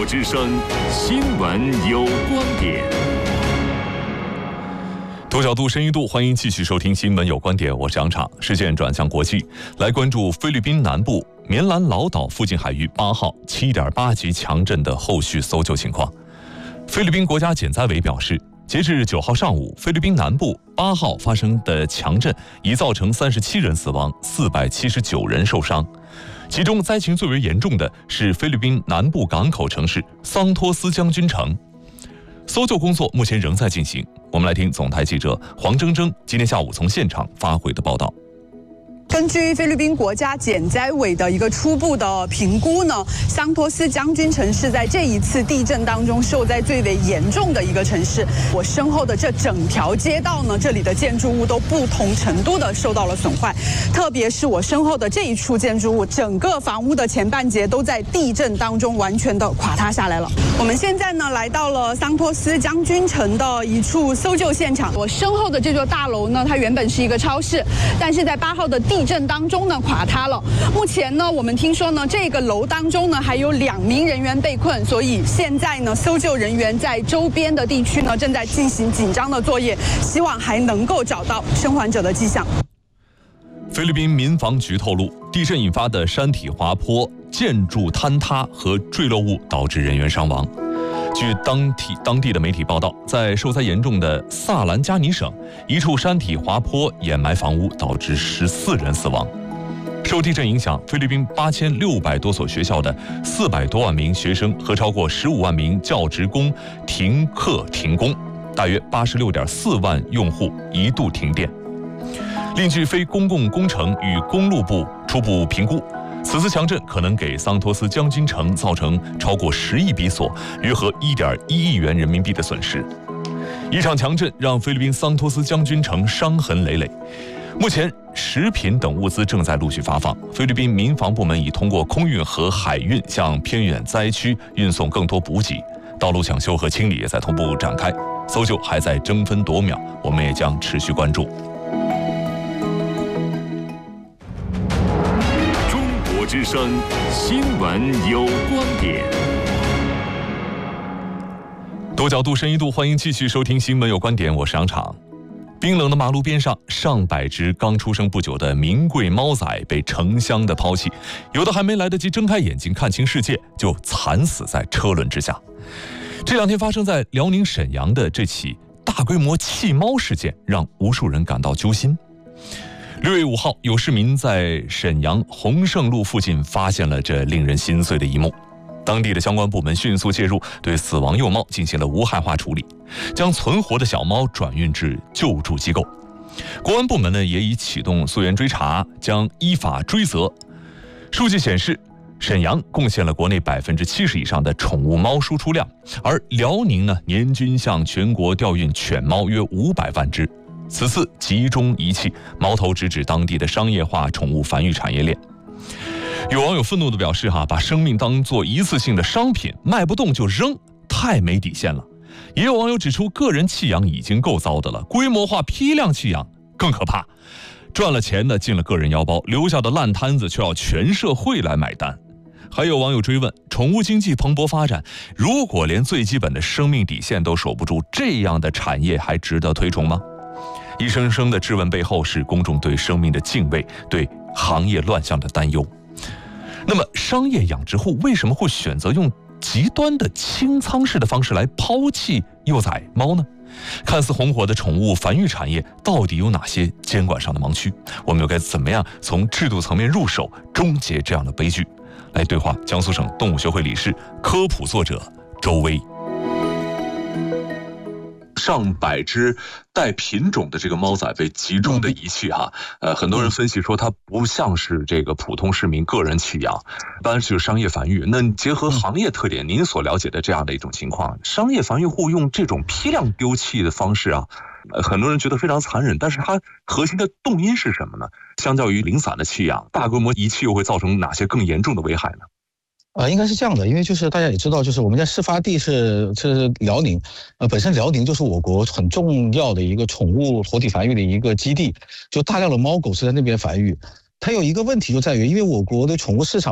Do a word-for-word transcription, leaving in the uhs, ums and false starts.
国之声，新闻有观点。多角度、深一度，欢迎继续收听《新闻有观点》，我是杨畅。视线转向国际，来关注菲律宾南部棉兰老岛附近海域八号 七点八 级强震的后续搜救情况。菲律宾国家减灾委表示，截至九号上午，菲律宾南部八号发生的强震已造成三十七人死亡，四百七十九人受伤。其中灾情最为严重的是菲律宾南部港口城市桑托斯将军城。搜救工作目前仍在进行。我们来听总台记者黄铮铮今天下午从现场发回的报道。 根据菲律宾国家减灾委的一个初步的评估呢，桑托斯将军城是在这一次地震当中受灾最为严重的一个城市。我身后的这整条街道呢，这里的建筑物都不同程度的受到了损坏，特别是我身后的这一处建筑物，整个房屋的前半截都在地震当中完全的垮塌下来了。我们现在呢来到了桑托斯将军城的一处搜救现场。我身后的这座大楼呢，它原本是一个超市，但是在八号的地震当中呢垮塌了。目前呢，我们听说呢，这个楼当中呢还有两名人员被困，所以现在呢，搜救人员在周边的地区呢正在进行紧张的作业，希望还能够找到生还者的迹象。 菲律宾民防局透露，地震引发的山体滑坡、建筑坍塌和坠落物导致人员伤亡。据当地当地的媒体报道，在受灾严重的萨兰加尼省，一处山体滑坡掩埋房屋，导致十四人死亡。受地震影响，菲律宾八千六百多所学校的四百多万名学生和超过十五万名教职工停课停工，大约八十六点四万用户一度停电。另据非公共工程与公路部初步评估，此次强震可能给桑托斯将军城造成超过十亿比索，约合 一点一亿元人民币的损失。一场强震让菲律宾桑托斯将军城伤痕累累。目前食品等物资正在陆续发放，菲律宾民防部门已通过空运和海运向偏远灾区运送更多补给，道路抢修和清理也在同步展开，搜救还在争分夺秒，我们也将持续关注。之声新闻有观点，多角度、深一度，欢迎继续收听新闻有观点，我是杨畅。冰冷的马路边上，上百只刚出生不久的名贵猫仔被成箱的抛弃，有的还没来得及睁开眼睛看清世界，就惨死在车轮之下。这两天发生在辽宁沈阳的这起大规模弃猫事件，让无数人感到揪心。六月五号，有市民在沈阳洪胜路附近发现了这令人心碎的一幕。当地的相关部门迅速介入，对死亡幼猫进行了无害化处理，将存活的小猫转运至救助机构。国安部门呢也已启动溯源追查，将依法追责。数据显示，沈阳贡献了国内百分之七十以上的宠物猫输出量，而辽宁呢年均向全国调运犬猫约五百万只。此次集中遗弃，矛头直指当地的商业化宠物繁育产业链。有网友愤怒地表示哈，把生命当作一次性的商品，卖不动就扔，太没底线了。也有网友指出，个人弃养已经够糟的了，规模化批量弃养更可怕，赚了钱的进了个人腰包，留下的烂摊子却要全社会来买单。还有网友追问，宠物经济蓬勃发展，如果连最基本的生命底线都守不住，这样的产业还值得推崇吗？一声声的质问背后是公众对生命的敬畏，对行业乱象的担忧。那么商业养殖户为什么会选择用极端的清仓式的方式来抛弃幼崽猫呢？看似红火的宠物繁育产业到底有哪些监管上的盲区？我们又该怎么样从制度层面入手，终结这样的悲剧？来对话江苏省动物学会理事、科普作者周薇。上百只带品种的这个猫仔被集中的遗弃哈，呃，很多人分析说它不像是这个普通市民个人弃养，一般是商业繁育。那结合行业特点，您所了解的这样的一种情况，商业繁育户用这种批量丢弃的方式啊，呃，很多人觉得非常残忍，但是它核心的动因是什么呢？相较于零散的弃养，大规模遗弃又会造成哪些更严重的危害呢？ 呃，应该是这样的，因为就是大家也知道，就是我们家事发地是是辽宁，呃，本身辽宁就是我国很重要的一个宠物活体繁育的一个基地，就大量的猫狗是在那边繁育。它有一个问题就在于，因为我国的宠物市场